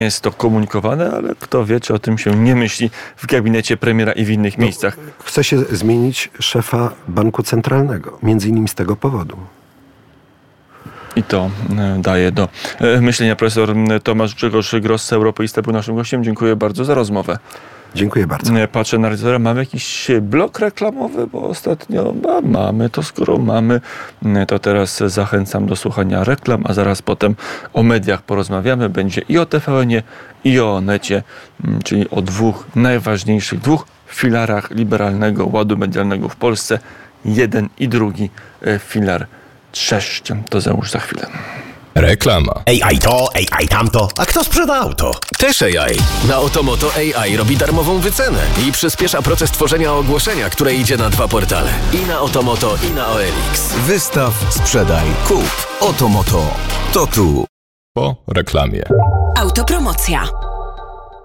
Jest to komunikowane, ale kto wie, czy o tym się nie myśli w gabinecie premiera i w innych miejscach. Chce się zmienić szefa Banku Centralnego, między innymi z tego powodu. I to daje do myślenia. Profesor Tomasz Grzegorz Gross, europeista, był naszym gościem. Dziękuję bardzo za rozmowę. Dziękuję bardzo. Patrzę na realizatora. Mamy jakiś blok reklamowy, bo ostatnio mamy to. Skoro mamy, to teraz zachęcam do słuchania reklam, a zaraz potem o mediach porozmawiamy. Będzie i o TVN-ie, i o Onecie, czyli o dwóch najważniejszych, filarach liberalnego ładu medialnego w Polsce. Jeden i drugi filar trzeszczy. To załóż za chwilę. Reklama. AI to, AI tamto. A kto sprzeda auto? Też AI. Na Otomoto AI robi darmową wycenę i przyspiesza proces tworzenia ogłoszenia, które idzie na 2 portale. I na Otomoto, i na OLX. Wystaw, sprzedaj, kup. Otomoto. To tu. Po reklamie. Autopromocja.